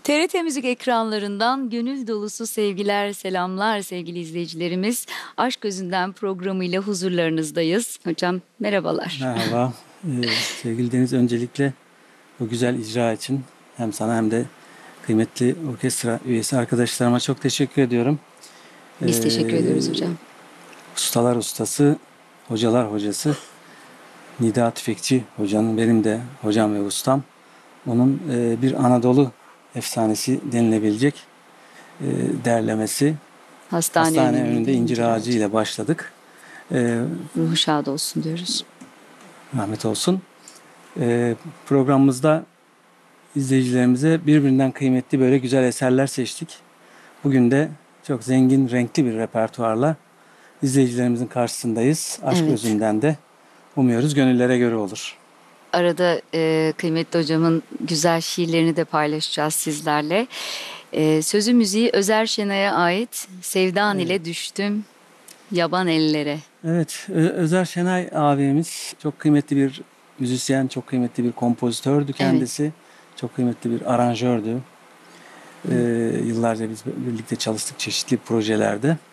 TRT Müzik ekranlarından gönül dolusu sevgiler, selamlar sevgili izleyicilerimiz. Aşk Gözünden programıyla huzurlarınızdayız. Hocam merhabalar. Merhaba. Sevgili Deniz, öncelikle bu güzel icra için hem sana hem de kıymetli orkestra üyesi arkadaşlarıma çok teşekkür ediyorum. Biz teşekkür ediyoruz hocam. Ustalar ustası, hocalar hocası Nida Tüfekçi hocanın, benim de hocam ve ustam. Onun bir Anadolu efsanesi denilebilecek derlemesi. Hastane önünde incir ağacı ile başladık. Ruhu şad olsun diyoruz. Rahmet olsun. Programımızda izleyicilerimize birbirinden kıymetli böyle güzel eserler seçtik. Bugün de çok zengin, renkli bir repertuarla izleyicilerimizin karşısındayız. Aşk Evet. Özünden de umuyoruz gönüllere göre olur. Arada kıymetli hocamın güzel şiirlerini de paylaşacağız sizlerle. Sözü müziği Özer Şenay'a ait Sevdan ile düştüm yaban ellere. Evet, Özer Şenay abimiz çok kıymetli bir müzisyen, çok kıymetli bir kompozitördü kendisi. Çok kıymetli bir aranjördü. Yıllarca biz birlikte çalıştık çeşitli projelerde.